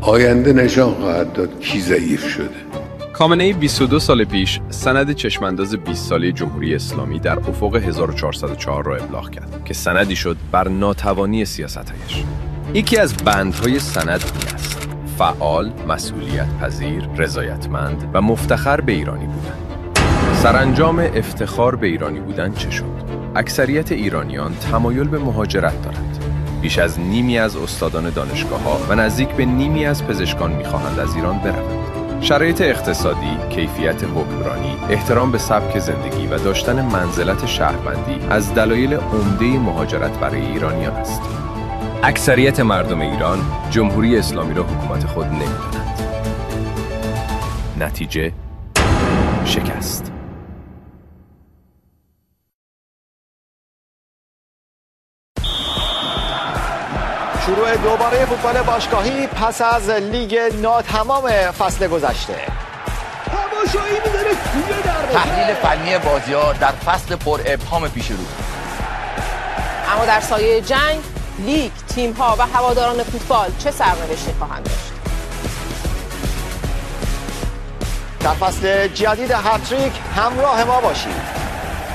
آینده نشان خواهد داد کی ضعیف شده. خامنه‌ای 22 سال پیش سند چشمانداز 20 ساله جمهوری اسلامی در افق 1404 را ابلاغ کرد که سندی شد بر ناتوانی سیاست‌هایش. یکی از بندهای سند این است: فعال، مسئولیت پذیر، رضایتمند و مفتخر به ایرانی بودن. سرانجام افتخار به ایرانی بودن چه شد؟ اکثریت ایرانیان تمایل به مهاجرت دارند. بیش از نیمی از استادان دانشگاه‌ها و نزدیک به نیمی از پزشکان می‌خواهند از ایران بروند. شرایط اقتصادی، کیفیت حکمرانی، احترام به سبک زندگی و داشتن منزلت شهروندی از دلایل عمده مهاجرت برای ایرانیان است. اکثریت مردم ایران جمهوری اسلامی را حکومت خود نمی‌دانند. نتیجه شکست. شروع دوباره فوتبال باشگاهی پس از لیگ ناتمام فصل گذشته. تماشایی می‌داره توی دروازه. تحلیل فنی بازی‌ها در فصل پر ابهام پیش رو. اما در سایه جنگ، لیگ، تیم‌ها و هواداران فوتبال چه سرنوشتی خواهند داشت؟ در فصل جدید هتریک همراه ما باشید.